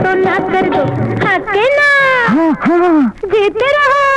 तो ना कर दो, हाँ के ना? जीते रहो।